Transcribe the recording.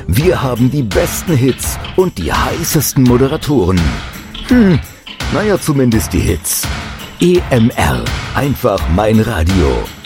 Wir haben die besten Hits und die heißesten Moderatoren. Naja, zumindest die Hits. EMR, einfach mein Radio.